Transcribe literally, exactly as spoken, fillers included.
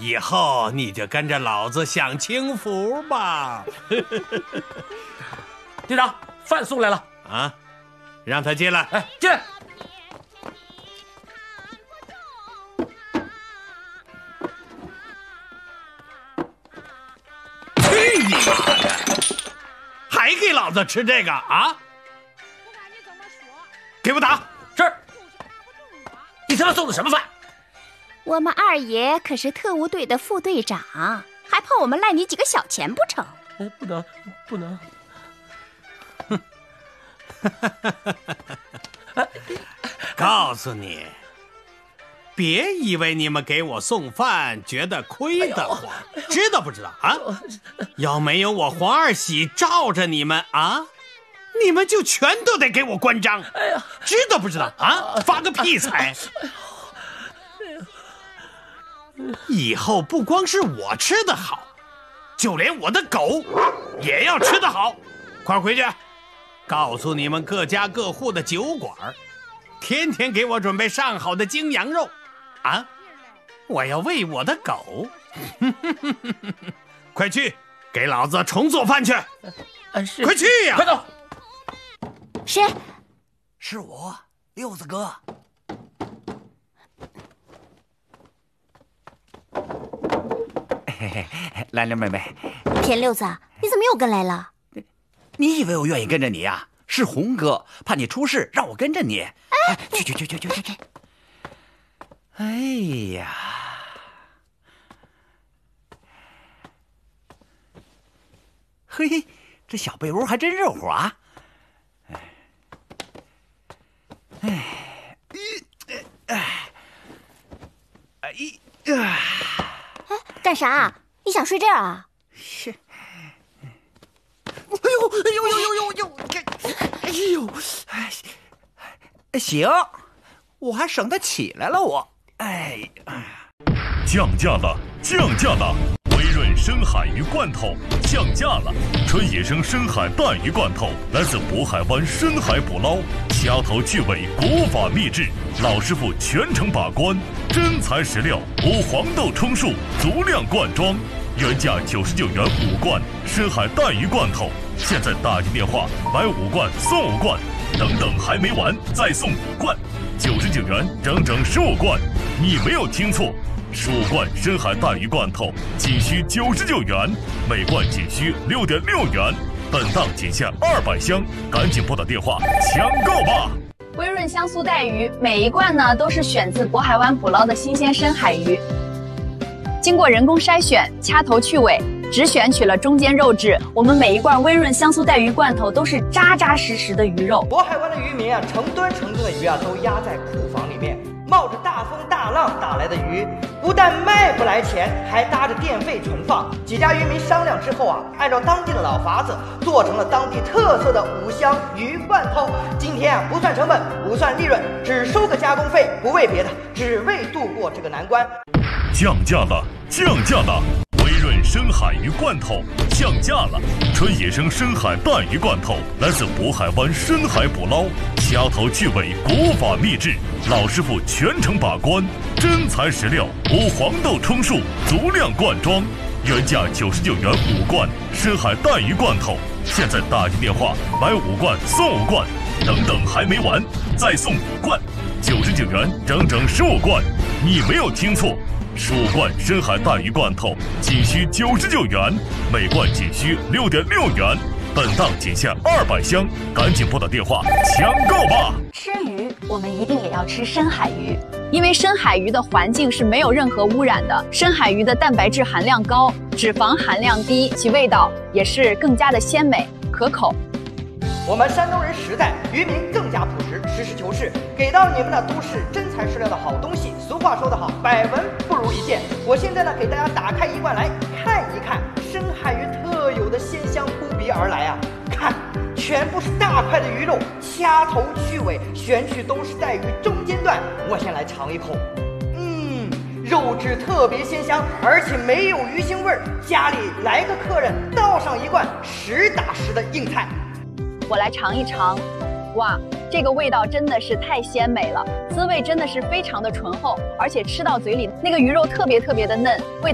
以后你就跟着老子享清福吧。 队长，饭送来了啊，让他进来。 哎，进来。 去你妈的！还给老子吃这个啊？给我打！ 是。你他妈送的什么饭？ 我们二爷可是特务队的副队长，还怕我们赖你几个小钱不成？ 哎，不能，不能。 告诉你，别以为你们给我送饭觉得亏得慌，哎、知道不知道啊？要没有我黄二喜罩着你们啊，你们就全都得给我关张。哎呀，知道不知道啊？发个屁财！以后不光是我吃得好，就连我的狗也要吃得好。快回去，告诉你们各家各户的酒馆，天天给我准备上好的精羊肉啊！我要喂我的狗。快去给老子重做饭去！ 啊、是快去呀、啊！ 快走！ 谁？ 是我，六子哥。嘿嘿，兰玲妹妹， 田六子，你怎么又跟来了？ 你以为我愿意跟着你呀？是红哥怕你出事，让我跟着你。哎，去去去去去去去！哎呀，嘿，这小被窝还真热乎啊！哎，哎，哎呀！ 哎，干啥？你想睡这儿啊？ 是。哎呦哎呦呦呦呦呦！哎呦，哎，行，我还省得起来了我。哎呀， 降价了，降价了！微润深海鱼罐头降价了，纯野生深海带鱼罐头来自渤海湾深海捕捞，掐头去尾，国法秘制，老师傅全程把关，真材实料，无黄豆充数，足量灌装。原价九十九元五罐深海带鱼罐头，现在打进电话买五罐送五罐，等等还没完，再送五罐，九十九元整整十五罐，你没有听错，十五罐深海带鱼罐头仅需九十九元，每罐仅需六点六元，本档仅限二百箱，赶紧拨打电话抢购吧！ 微润香酥带鱼，每一罐呢都是选自渤海湾捕捞的新鲜深海鱼。经过人工筛选，掐头去尾，只选取了中间肉质。我们每一罐微润香酥带鱼罐头都是扎扎实实的鱼肉。 渤海湾的渔民啊，成吨成吨的鱼啊，都压在库房里面，冒着大风大浪打来的鱼，不但卖不来钱，还搭着电费存放。几家渔民商量之后啊，按照当地的老法子，做成了当地特色的五香鱼罐头。今天啊，不算成本，不算利润，只收个加工费，不为别的，只为度过这个难关。 降价了，降价了！微润深海鱼罐头降价了，纯野生深海带鱼罐头来自渤海湾深海捕捞，掐头去尾，国法秘制，老师傅全程把关，真材实料，无黄豆充数，足量灌装。原价九十九元五罐深海带鱼罐头，现在打进电话买五罐送五罐，等等还没完，再送五罐，九十九元整整十五罐，你没有听错。十五罐深海带鱼罐头仅需九十九元，每罐仅需六点六元，本档仅限二百箱，赶紧拨打电话抢购吧！ 吃鱼，我们一定也要吃深海鱼，因为深海鱼的环境是没有任何污染的，深海鱼的蛋白质含量高，脂肪含量低，其味道也是更加的鲜美可口。 我们山东人实在，渔民更加朴实，实事求是，给到你们的都是真材实料的好东西。俗话说得好，百闻不如一见。我现在呢，给大家打开一罐来看一看深海鱼特有的鲜香扑鼻而来啊！看，全部是大块的鱼肉，掐头去尾，选取都是带鱼中间段。我先来尝一口，嗯，肉质特别鲜香，而且没有鱼腥味儿。家里来个客人，倒上一罐实打实的硬菜。 我来尝一尝，哇，这个味道真的是太鲜美了，滋味真的是非常的醇厚，而且吃到嘴里那个鱼肉特别特别的嫩，味